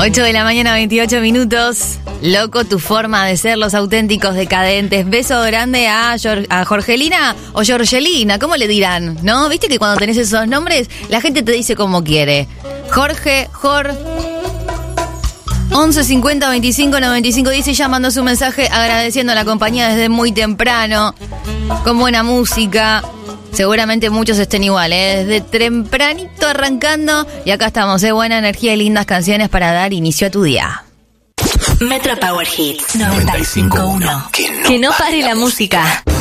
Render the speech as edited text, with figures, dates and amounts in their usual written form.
8 de la mañana, 28 minutos. Loco tu forma de ser, los auténticos decadentes. Beso grande a Jorgelina o Jorgelina, ¿cómo le dirán? ¿No? ¿Viste que cuando tenés esos nombres, la gente te dice como quiere? Jorge, 11 50 25 95 10, y ya mandó su mensaje agradeciendo la compañía desde muy temprano, con buena música. Seguramente muchos estén igual, desde tempranito arrancando, y acá estamos, buena energía y lindas canciones para dar inicio a tu día. Metro Power Hits 95.1. Que no pare la música.